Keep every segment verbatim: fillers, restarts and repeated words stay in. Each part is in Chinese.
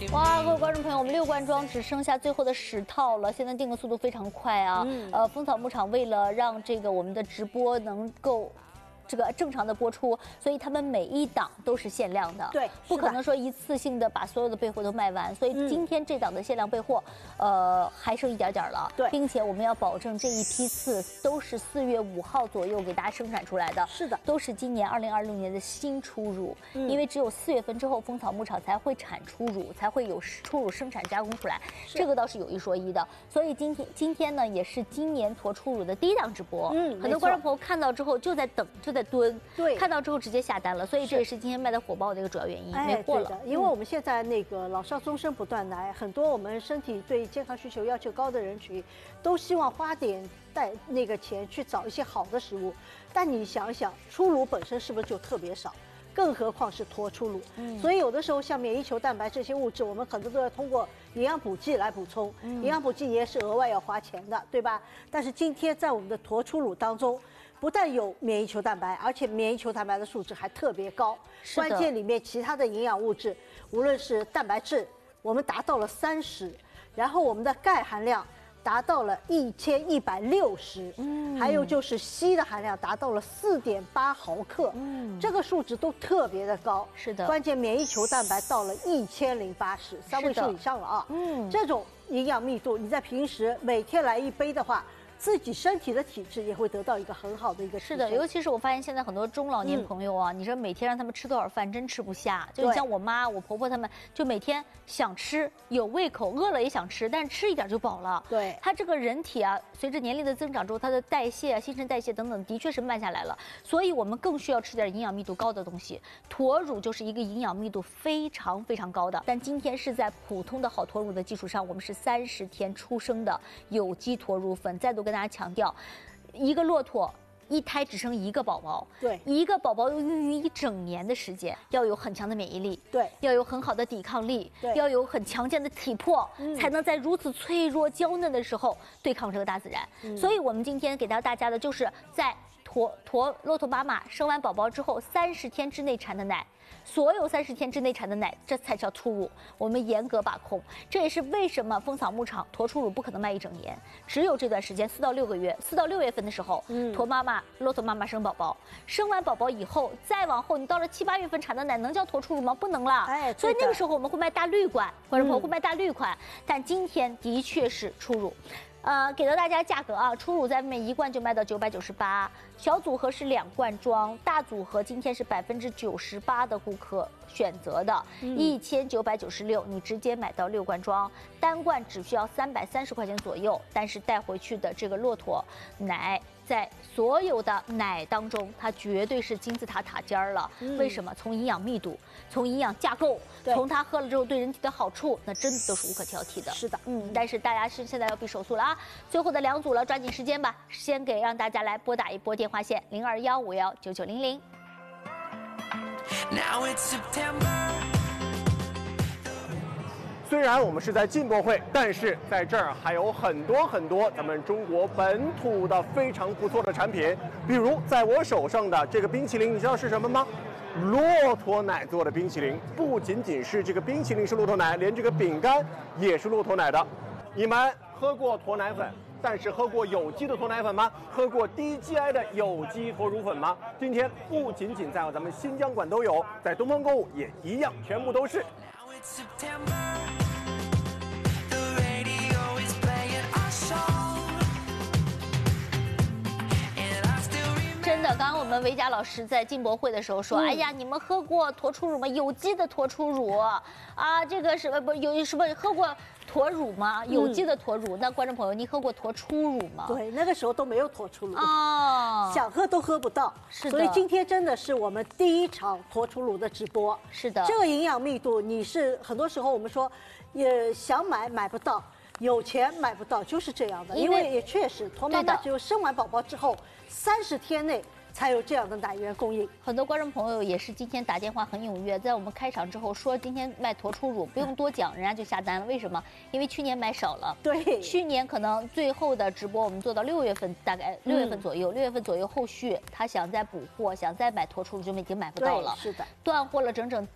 哇，各位观众朋友，我们六罐装只剩下最后的十套了，现在订的速度非常快啊。嗯、呃，蜂草牧场为了让这个我们的直播能够。这个正常的播出，所以他们每一档都是限量的， 对， 不可能说一次性的把所有的备货都卖完，所以今天这档的限量备货，呃，还剩一点点了， 对， 并且我们要保证这一批次都是四月五号左右给大家生产出来的， 是的， 都是今年二零二六年的新初乳，嗯、因为只有四月份之后，蜂草牧场才会产初乳，才会有初乳生产加工出来，这个倒是有一说一的，所以今天今天呢也是今年坨初乳的第一档直播，嗯，很多观众朋友看到之后就在等，就在。蹲， 对， 看到之后直接下单了，所以这也是今天卖的火爆的一个主要原因， 哎、 没货了。 对的，因为我们现在那个老少终身不断来，很多我们身体对健康需求要求高的人群，都希望花点带那个钱去找一些好的食物。但你想想，初乳本身是不是就特别少？更何况是脱初乳，嗯，所以有的时候像免疫球蛋白这些物质，我们很多都要通过营养补剂来补充，嗯、营养补剂也是额外要花钱的，对吧？但是今天在我们的脱初乳当中，不但有免疫球蛋白，而且免疫球蛋白的数值还特别高，关键里面其他的营养物质，无论是蛋白质，我们达到了三十，然后我们的钙含量达到了一千一百六十，嗯，还有就是硒的含量达到了四点八毫克，嗯，这个数值都特别的高， 是的， 关键免疫球蛋白到了一千零八十，三位数以上了啊，嗯，这种营养密度，你在平时每天来一杯的话。自己身体的体质也会得到一个很好的一个提升。 是的，尤其是我发现现在很多中老年朋友啊，嗯、你说每天让他们吃多少饭，真吃不下。就像我妈、我婆婆他们，就每天想吃，有胃口，饿了也想吃，但是吃一点就饱了。 对， 他这个人体啊，随着年龄的增长之后，他的代谢啊、新陈代谢等等，的确是慢下来了。所以我们更需要吃点营养密度高的东西。驼乳就是一个营养密度非常非常高的，但今天是在普通的好驼乳的基础上，我们是三十天出生的有机驼乳粉，再度跟大家强调，一个骆驼一胎只生一个宝宝， 对， 一个宝宝要孕育一整年的时间，要有很强的免疫力， 对， 要有很好的抵抗力， 对， 要有很强健的体魄，嗯、才能在如此脆弱娇嫩的时候对抗这个大自然。嗯、所以我们今天给到大家的就是在驼驼骆驼妈妈生完宝宝之后三十天之内产的奶。所有三十天之内产的奶，这才叫初乳，我们严格把控。这也是为什么蜂草牧场驼初乳不可能卖一整年，只有这段时间四到六个月，四到六月份的时候，嗯，驼妈妈、骆驼妈妈生宝宝，生完宝宝以后，再往后，你到了七八月份产的奶能叫驼初乳吗？不能了。哎，所以那个时候我们会卖大绿罐，观众朋友会卖大绿款，嗯、但今天的确是初乳。呃，给到大家价格啊，初乳在每一罐就卖到九百九十八，小组合是两罐装，大组合今天是百分之九十八的顾客选择的，一千九百九十六，你直接买到六罐装，单罐只需要三百三十块钱左右，但是带回去的这个骆驼奶，在所有的奶当中，它绝对是金字塔塔尖儿了。嗯、为什么？从营养密度，从营养架构，从它喝了之后对人体的好处，那真的都是无可挑剔的。 是的， 嗯，但是大家是现在要比手速了啊！最后的两组了，抓紧时间吧。先给让大家来拨打一波电话线零二幺五幺九九零零。 虽然我们是在进博会，但是在这儿还有很多很多咱们中国本土的非常不错的产品，比如在我手上的这个冰淇淋，你知道是什么吗？骆驼奶做的冰淇淋，不仅仅是这个冰淇淋是骆驼奶，连这个饼干也是骆驼奶的。你们喝过驼奶粉，但是喝过有机的驼奶粉吗？喝过低 G I 的有机驼乳粉吗？今天不仅仅在咱们新疆馆都有，在东方购物也一样，全部都是。 真的，刚刚我们维嘉老师在进博会的时候说，嗯、哎呀，你们喝过驼初乳吗？有机的驼初乳啊，这个什么不有什么喝过驼乳吗？有机的驼乳。嗯、那观众朋友，你喝过驼初乳吗？ 对，那个时候都没有驼初乳哦，想喝都喝不到。 是的， 所以今天真的是我们第一场驼初乳的直播。 是的， 这个营养密度，你是很多时候我们说，也想买买不到。有钱买不到，就是这样的，因为也确实，驼妈妈只有生完宝宝之后三十天内才有这样的奶源供应。 很多观众朋友也是今天打电话很踊跃，在我们开场之后说今天卖驼初乳，不用多讲，人家就下单了。为什么？因为去年买少了。 对， 去年可能最后的直播我们做到六月份，大概六月份左右，六、嗯、月份左右后续他想再补货，想再买驼初乳就已经买不到了。 是的， 断货了整整。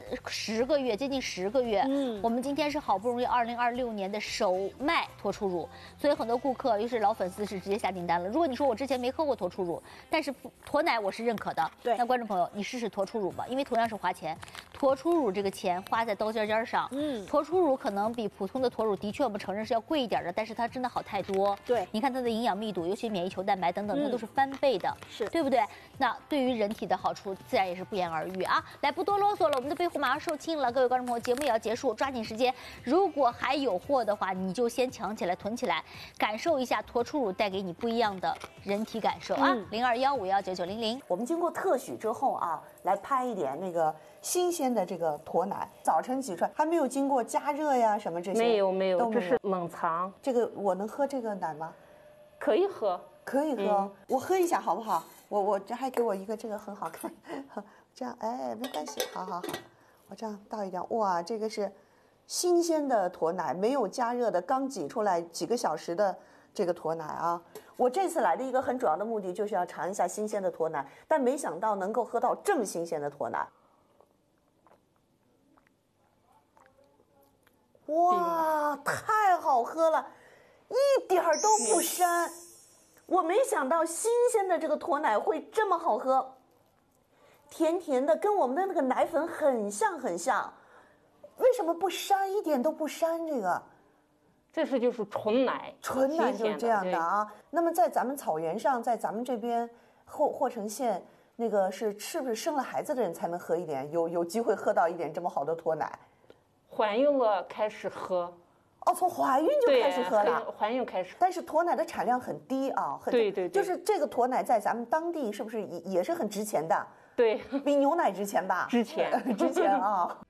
十个月，接近十个月。 嗯， 我们今天是好不容易二零二六年的首卖脱出乳，所以很多顾客又是老粉丝是直接下订单了。如果你说我之前没喝过脱出乳，但是脱奶我是认可的， 对， 那观众朋友你试试脱出乳吧，因为同样是花钱，脱出乳这个钱花在刀尖尖上，嗯，脱出乳可能比普通的脱乳的确我们承认是要贵一点的，但是它真的好太多。 对， 你看它的营养密度，尤其免疫球蛋白等等，它都是翻倍的， 是对不对？那对于人体的好处自然也是不言而喻啊！来，不多啰嗦了，我们的备货马上售罄了，各位观众朋友，节目也要结束，抓紧时间。如果还有货的话，你就先抢起来囤起来，感受一下脱出乳带给你不一样的人体感受啊！零二幺五幺九九零零， 我们经过特许之后啊，来拍一点那个新鲜的这个驼奶，早晨挤出来还没有经过加热呀什么这些， 没有没有， 都这是冷藏。 这个我能喝这个奶吗？ 可以喝， 可以喝，嗯、我喝一下好不好？我我这还给我一个，这个很好看，这样哎没关系，好好好，我这样倒一点，哇，这个是新鲜的驼奶，没有加热的，刚挤出来几个小时的这个驼奶啊。我这次来的一个很主要的目的就是要尝一下新鲜的驼奶，但没想到能够喝到正新鲜的驼奶。哇，太好喝了，一点儿都不膻。我没想到新鲜的这个驼奶会这么好喝，甜甜的，跟我们的那个奶粉很像很像。为什么不膻？一点都不膻。这个， 这是就是纯奶， 纯奶就是这样的啊。那么在咱们草原上，在咱们这边霍霍城县，那个是是不是生了孩子的人才能喝一点，有有机会喝到一点这么好的驼奶？ 怀孕了开始喝。 哦，从怀孕就开始喝了， 怀孕开始。 但是驼奶的产量很低啊，很对对对， 就是这个驼奶在咱们当地是不是也也是很值钱的？ 对， 比牛奶值钱吧？ 值钱， 值钱啊。